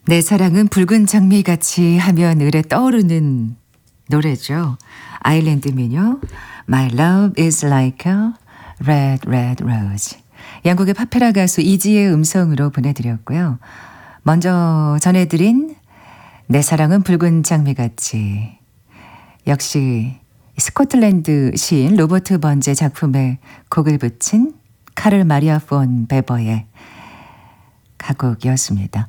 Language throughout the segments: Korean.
내 사랑은 붉은 장미같이 하면 을에 떠오르는 노래죠. 아일랜드 미녀 My love is like a red red rose. 영국의 파페라 가수 이지의 음성으로 보내드렸고요. 먼저 전해드린 내 사랑은 붉은 장미같이, 역시 스코틀랜드 시인 로버트 번제 작품에 곡을 붙인 카를 마리아 폰 베버의 가곡이었습니다.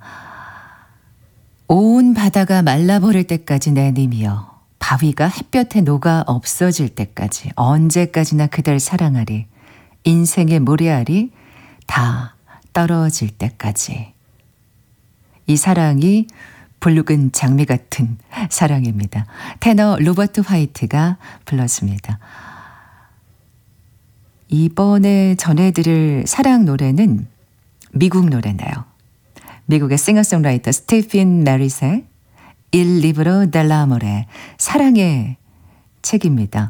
온 바다가 말라버릴 때까지 내 님이여, 바위가 햇볕에 녹아 없어질 때까지 언제까지나 그댈 사랑하리, 인생의 모래알이 다 떨어질 때까지. 이 사랑이 붉은 장미 같은 사랑입니다. 테너 로버트 화이트가 불렀습니다. 이번에 전해드릴 사랑 노래는 미국 노래네요. 미국의 싱어송라이터 스티픈 메리스의 Il libro dell'amore, 사랑의 책입니다.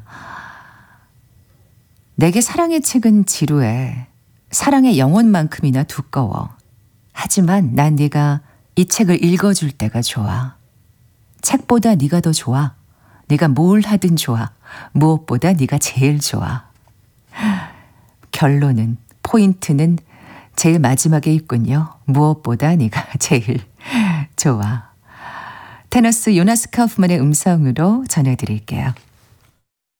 내게 사랑의 책은 지루해. 사랑의 영혼만큼이나 두꺼워. 하지만 난 네가 이 책을 읽어줄 때가 좋아. 책보다 네가 더 좋아. 네가 뭘 하든 좋아. 무엇보다 네가 제일 좋아. 결론은, 포인트는 제일 마지막에 있군요. 무엇보다 네가 제일 좋아. 테너스 요나스 카우프만의 음성으로 전해드릴게요.